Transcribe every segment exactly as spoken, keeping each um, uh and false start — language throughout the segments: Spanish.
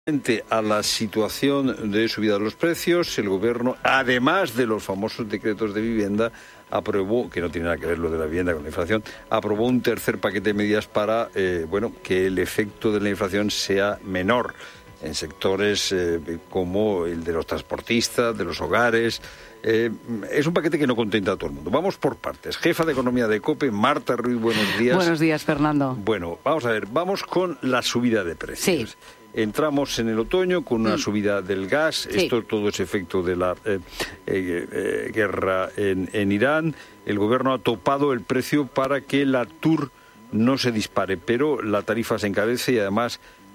Frente a la situación de subida de los precios, el Gobierno, además de los famosos decretos de vivienda, aprobó, que no tiene nada que ver lo de la vivienda con la inflación, aprobó un tercer paquete de medidas para eh, bueno, que el efecto de la inflación sea menor en sectores eh, como el de los transportistas, de los hogares. Eh, es un paquete que no contenta a todo el mundo. Vamos por partes. Jefa de Economía de COPE, Marta Ruiz, buenos días. Buenos días, Fernando. Bueno, vamos a ver, vamos con la subida de precios. Sí. Entramos en el otoño con una mm. subida del gas. Sí. Esto todo es efecto de la eh, eh, eh, guerra en, en Irán. El Gobierno ha topado el precio para que la T U R no se dispare, pero la tarifa se encarece y además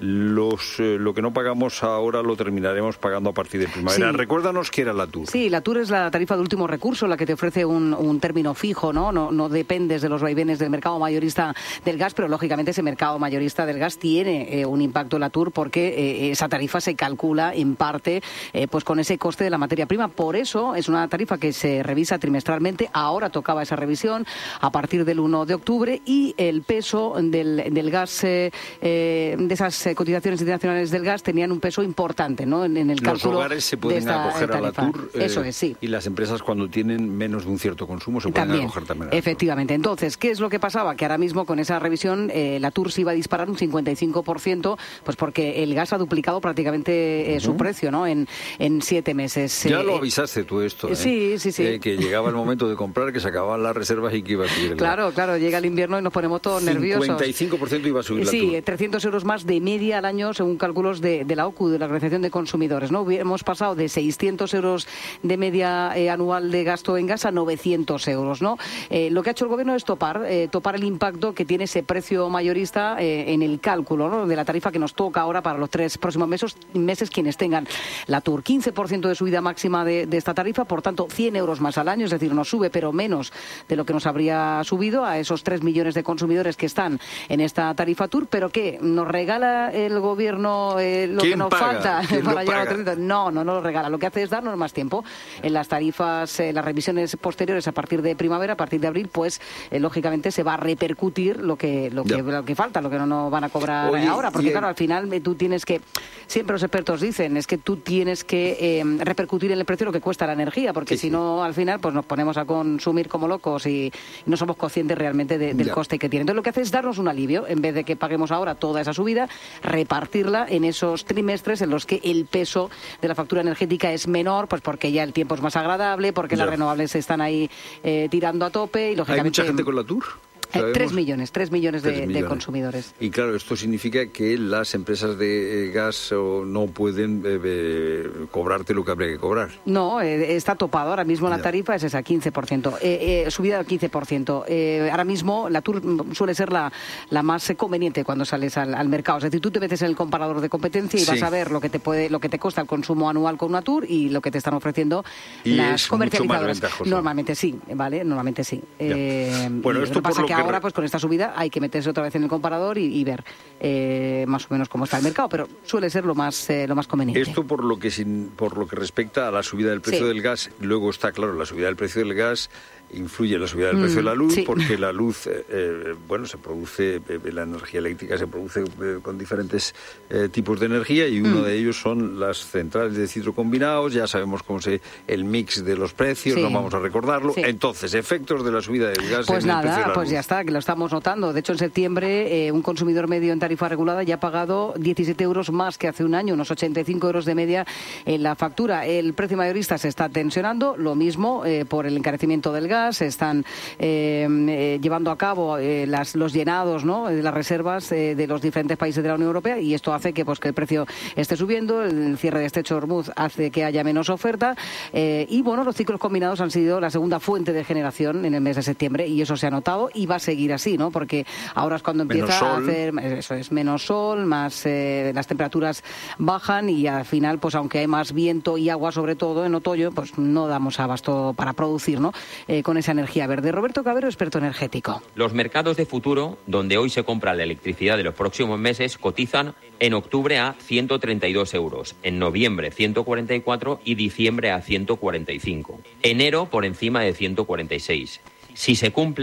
Los, eh, lo que no pagamos ahora lo terminaremos pagando a partir de primavera. Sí. Recuérdanos qué era la T U R. Sí, la T U R es la tarifa de último recurso, la que te ofrece un, un término fijo, ¿no? ¿no? No dependes de los vaivenes del mercado mayorista del gas, pero lógicamente ese mercado mayorista del gas tiene eh, un impacto en la T U R porque eh, esa tarifa se calcula en parte eh, pues con ese coste de la materia prima. Por eso es una tarifa que se revisa trimestralmente. Ahora tocaba esa revisión a partir del uno de octubre y el peso del, del gas, eh, eh, de esas cotizaciones internacionales del gas tenían un peso importante, ¿no? En, en el cálculo. Los hogares se pueden acoger a la T U R. Eso es, sí. Y las empresas, cuando tienen menos de un cierto consumo, se pueden también acoger también a la efectivamente. T U R. Entonces, ¿qué es lo que pasaba? Que ahora mismo con esa revisión eh, la T U R se iba a disparar un cincuenta y cinco por ciento, pues porque el gas ha duplicado prácticamente eh, uh-huh. su precio, ¿no? En, en siete meses. Ya eh, lo avisaste tú esto, ¿eh? Sí, sí, sí. Eh, que llegaba el momento de comprar, que se acababan las reservas y que iba a subir el Claro, gas. claro, llega el invierno y nos ponemos todos nerviosos. cincuenta y cinco por ciento iba a subir la Sí, T U R. trescientos euros más de media al año, según cálculos de, de la O C U, de la Organización de Consumidores, ¿no? Hemos pasado de seiscientos euros de media eh, anual de gasto en gas a novecientos euros, ¿no? Eh, lo que ha hecho el Gobierno es topar, eh, topar el impacto que tiene ese precio mayorista eh, en el cálculo, ¿no? De la tarifa que nos toca ahora para los tres próximos meses, meses quienes tengan la T U R. quince por ciento de subida máxima de, de esta tarifa, por tanto, cien euros más al año, es decir, nos sube, pero menos de lo que nos habría subido a esos tres millones de consumidores que están en esta tarifa T U R, pero que nos regala el Gobierno eh, lo que nos paga? falta para llegar a paga? trescientos. No, no, no lo regala. Lo que hace es darnos más tiempo. En las tarifas, eh, las revisiones posteriores a partir de primavera, a partir de abril, pues eh, lógicamente se va a repercutir lo que lo que, lo que falta, lo que no nos van a cobrar Oye, ahora. Porque claro, al final eh, tú tienes que, siempre los expertos dicen, es que tú tienes que eh, repercutir en el precio lo que cuesta la energía, porque sí, si sí. no, al final, pues nos ponemos a consumir como locos y, y no somos conscientes realmente de, del ya. coste que tiene. Entonces lo que hace es darnos un alivio, en vez de que paguemos ahora toda esa subida, repartirla en esos trimestres en los que el peso de la factura energética es menor, pues porque ya el tiempo es más agradable, porque ya. las renovables están ahí eh, tirando a tope y lógicamente... ¿Hay mucha gente con la T U R? Eh, tres millones, tres millones, de, tres millones de consumidores. Y claro, esto significa que las empresas de gas o, no pueden eh, eh, cobrarte lo que habría que cobrar. No, eh, está topado. Ahora mismo la tarifa es esa, quince por ciento. Eh, eh, subida al quince por ciento. Eh, ahora mismo la T U R suele ser la, la más conveniente cuando sales al, al mercado. Es decir, tú te metes en el comparador de competencia y sí. vas a ver lo que te puede, lo que te cuesta el consumo anual con una T U R y lo que te están ofreciendo y las comercializadoras. Normalmente sí, ¿vale? Normalmente sí. Eh, bueno, esto por lo que ahora, pues con esta subida hay que meterse otra vez en el comparador y, y ver eh, más o menos cómo está el mercado, pero suele ser lo más eh, lo más conveniente. Esto por lo que sin, por lo que respecta a la subida del precio sí. del gas. Luego está claro, la subida del precio del gas influye en la subida del precio mm, de la luz, sí. porque la luz, eh, eh, bueno, se produce, eh, la energía eléctrica se produce eh, con diferentes eh, tipos de energía y uno mm. de ellos son las centrales de ciclo combinados. Ya sabemos cómo se el mix de los precios, sí. no vamos a recordarlo. Sí. Entonces, efectos de la subida del gas pues en nada, el precio de la pues luz. Ya está, que lo estamos notando. De hecho, en septiembre, eh, un consumidor medio en tarifa regulada ya ha pagado diecisiete euros más que hace un año, unos ochenta y cinco euros de media en la factura. El precio mayorista se está tensionando, lo mismo eh, por el encarecimiento del gas, se están eh, eh, llevando a cabo eh, las, los llenados, ¿no?, de las reservas eh, de los diferentes países de la Unión Europea y esto hace que, pues, que el precio esté subiendo. El cierre de Estrecho de Hormuz hace que haya menos oferta eh, y, bueno, los ciclos combinados han sido la segunda fuente de generación en el mes de septiembre y eso se ha notado y va a seguir así, ¿no?, porque ahora es cuando empieza a hacer, eso es, menos sol, más eh, las temperaturas bajan y al final, pues aunque hay más viento y agua, sobre todo en otoño, pues no damos abasto para producir, ¿no?, eh, con esa energía verde. Roberto Cabero, experto energético. Los mercados de futuro, donde hoy se compra la electricidad de los próximos meses, cotizan en octubre a ciento treinta y dos euros, en noviembre ciento cuarenta y cuatro y diciembre a ciento cuarenta y cinco. Enero por encima de ciento cuarenta y seis. Si se cumple,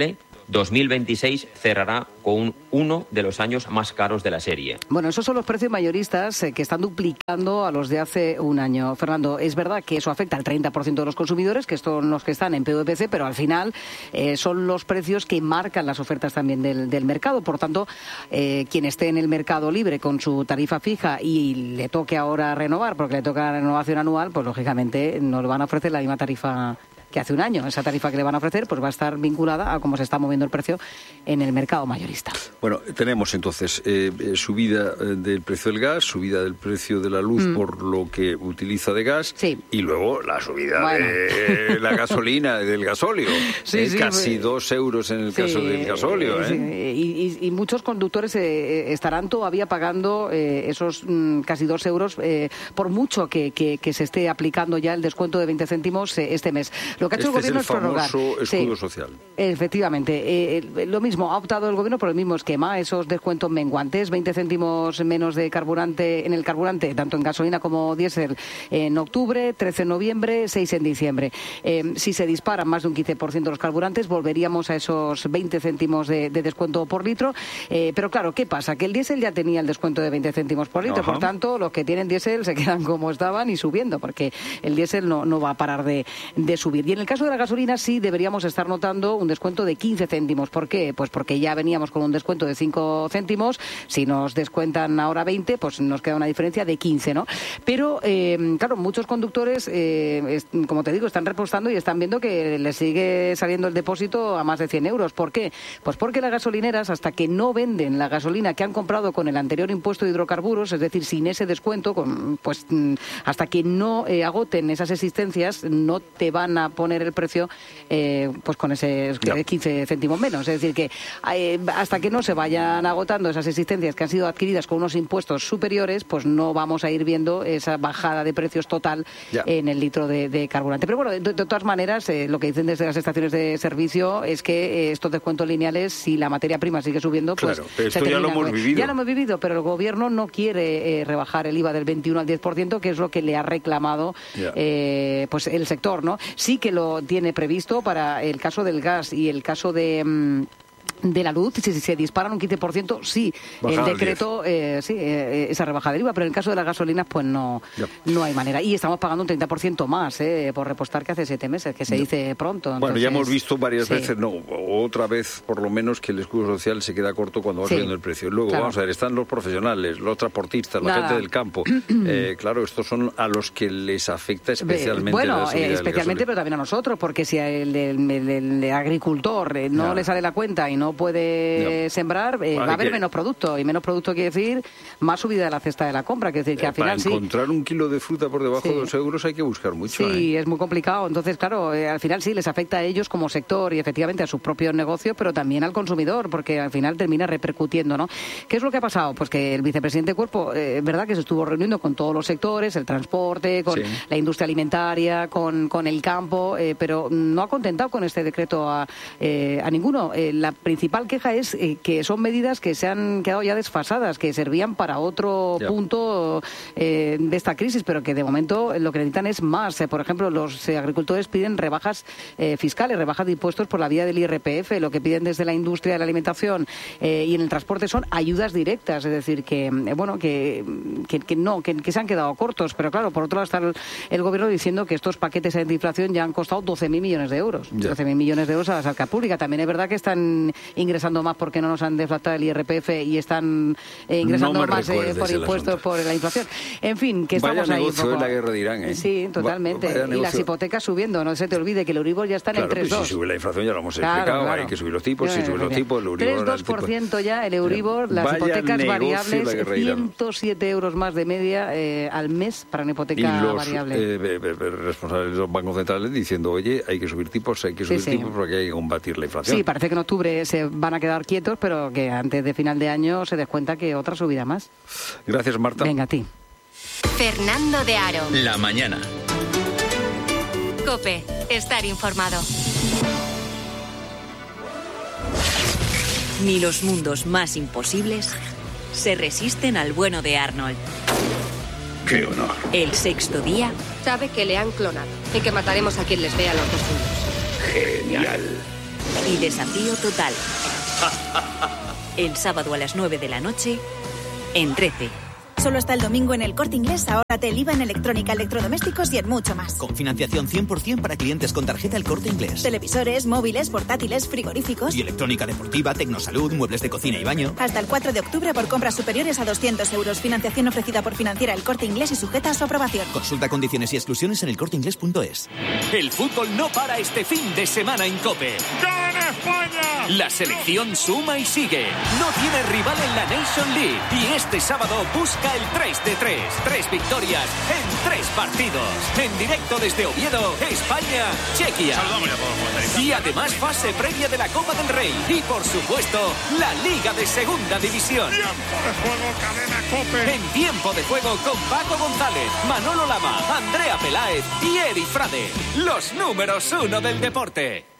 dos mil veintiséis cerrará con uno de los años más caros de la serie. Bueno, esos son los precios mayoristas eh, que están duplicando a los de hace un año. Fernando, es verdad que eso afecta al treinta por ciento de los consumidores, que son los que están en P V P C, pero al final eh, son los precios que marcan las ofertas también del, del mercado. Por tanto, eh, quien esté en el mercado libre con su tarifa fija y le toque ahora renovar, porque le toca la renovación anual, pues lógicamente nos van a ofrecer la misma tarifa que hace un año. Esa tarifa que le van a ofrecer pues va a estar vinculada a cómo se está moviendo el precio en el mercado mayorista. Bueno, tenemos entonces eh, subida del precio del gas, subida del precio de la luz mm. por lo que utiliza de gas, sí. y luego la subida bueno. de la gasolina, del gasóleo. Sí, eh, sí, casi pues, dos euros en el sí, caso del gasóleo. ¿eh? Sí. Y, y, y muchos conductores eh, estarán todavía pagando eh, esos mm, casi dos euros eh, por mucho que, que, que se esté aplicando ya el descuento de veinte céntimos eh, este mes. Lo que ha hecho este el gobierno es el es prorrogar. famoso escudo sí, social. Efectivamente. Eh, lo mismo, ha optado el gobierno por el mismo esquema, esos descuentos menguantes, veinte céntimos menos de carburante en el carburante, tanto en gasolina como diésel, en octubre, trece en noviembre, seis en diciembre. Eh, si se disparan más de un quince por ciento los carburantes, volveríamos a esos veinte céntimos de, de descuento por litro. Eh, pero claro, ¿qué pasa? Que el diésel ya tenía el descuento de veinte céntimos por litro, Ajá. por tanto, los que tienen diésel se quedan como estaban y subiendo, porque el diésel no, no va a parar de, de subir. Y en el caso de la gasolina sí deberíamos estar notando un descuento de quince céntimos. ¿Por qué? Pues porque ya veníamos con un descuento de cinco céntimos. Si nos descuentan ahora veinte, pues nos queda una diferencia de quince, ¿no? Pero, eh, claro, muchos conductores, eh, es, como te digo, están repostando y están viendo que les sigue saliendo el depósito a más de cien euros. ¿Por qué? Pues porque las gasolineras, hasta que no venden la gasolina que han comprado con el anterior impuesto de hidrocarburos, es decir, sin ese descuento, con, pues hasta que no eh, agoten esas existencias, no te van a poner el precio eh, pues con ese no. quince céntimos menos. Es decir, que eh, hasta que no se vayan agotando esas existencias que han sido adquiridas con unos impuestos superiores, pues no vamos a ir viendo esa bajada de precios total ya. en el litro de, de carburante. Pero bueno, de, de todas maneras, eh, lo que dicen desde las estaciones de servicio es que eh, estos descuentos lineales, si la materia prima sigue subiendo, pues claro, pero esto ya lo hemos vivido. Ya lo hemos vivido, pero el gobierno no quiere eh, rebajar el I V A del veintiuno al diez por ciento, que es lo que le ha reclamado eh, pues el sector, ¿no? Sí que lo tiene previsto para el caso del gas y el caso de... Mmm, de la luz, si se disparan un quince por ciento, sí, Bajada el decreto, eh, sí, eh, esa rebaja del I V A, pero en el caso de las gasolinas, pues no, ya. no hay manera. Y estamos pagando un treinta por ciento más eh, por repostar que hace siete meses, que se ya. dice pronto. Entonces, bueno, ya hemos visto varias sí. veces, no, otra vez por lo menos, que el escudo social se queda corto cuando va sí. subiendo el precio. Luego, claro. vamos a ver, están los profesionales, los transportistas, la Nada. gente del campo. eh, claro, estos son a los que les afecta especialmente bueno, la subida eh, especialmente, pero también a nosotros, porque si el, el, el, el agricultor eh, no, no le sale la cuenta y no puede no. sembrar, eh, va a haber que... menos producto, y menos producto quiere decir más subida de la cesta de la compra, quiere decir que eh, al final para encontrar sí. un kilo de fruta por debajo sí. de dos euros hay que buscar mucho. Sí, ¿eh? es muy complicado, entonces claro, eh, al final sí les afecta a ellos como sector y efectivamente a sus propios negocios, pero también al consumidor, porque al final termina repercutiendo, ¿no? ¿Qué es lo que ha pasado? Pues que el vicepresidente de Cuerpo, eh, es verdad que se estuvo reuniendo con todos los sectores, el transporte, con sí. la industria alimentaria, con, con el campo, eh, pero no ha contentado con este decreto a, eh, a ninguno. Eh, la principal queja es eh, que son medidas que se han quedado ya desfasadas, que servían para otro yeah. punto eh, de esta crisis, pero que de momento lo que necesitan es más. Eh, por ejemplo, los eh, agricultores piden rebajas eh, fiscales, rebajas de impuestos por la vía del I R P F. Lo que piden desde la industria de la alimentación eh, y en el transporte son ayudas directas, es decir, que eh, bueno que, que, que no, que, que se han quedado cortos. Pero claro, por otro lado está el, el gobierno diciendo que estos paquetes de inflación ya han costado doce mil millones de euros. Yeah. doce mil millones de euros a la arca pública. También es verdad que están ingresando más porque no nos han deflactado el I R P F y están eh, ingresando no más eh, por impuestos por la inflación. En fin, que estamos Vaya ahí negocio un poco... es la guerra de Irán, ¿eh? Sí, totalmente. Va, y las hipotecas subiendo, no se te olvide que el Euribor ya está en claro, el tres coma dos. Si sube la inflación ya lo hemos claro, explicado, claro. hay que subir los tipos, si suben los tipos, el Euribor... tres coma dos por ciento ya el Euribor, las Vaya hipotecas variables, ciento siete euros más de media eh, al mes para una hipoteca y los, variable. Eh, responsables de los bancos centrales diciendo, oye, hay que subir tipos, hay que subir sí, tipos sí. porque hay que combatir la inflación. Sí, parece que en octubre se van a quedar quietos, pero que antes de final de año se des cuenta que otra subida más. Gracias, Marta. Venga, a ti. Fernando de Aro. La mañana. COPE. Estar informado. Ni los mundos más imposibles se resisten al bueno de Arnold. ¡Qué honor! El sexto día... Sabe que le han clonado y que mataremos a quien les vea los dos suyos. ¡Genial! y desafío total. El sábado a las nueve de la noche, en trece. Solo hasta el domingo en El Corte Inglés, ahórrate el I V A en electrónica, electrodomésticos y en mucho más. Con financiación cien por ciento para clientes con tarjeta El Corte Inglés. Televisores, móviles, portátiles, frigoríficos. Y electrónica deportiva, tecnosalud, muebles de cocina y baño. Hasta el cuatro de octubre por compras superiores a doscientos euros. Financiación ofrecida por Financiera El Corte Inglés y sujeta a su aprobación. Consulta condiciones y exclusiones en elcorteinglés punto es. El fútbol no para este fin de semana en COPE. ¡Gana España! La selección suma y sigue. No tiene rival en la Nation League. Y este sábado busca el tres de tres. Tres victorias en tres partidos. En directo desde Oviedo, España, Chequia. Y además fase previa de la Copa del Rey. Y por supuesto, la Liga de Segunda División. Tiempo de juego, cadena COPE. En tiempo de juego con Paco González, Manolo Lama, Andrea Peláez y Eri Frade. Los números uno del deporte.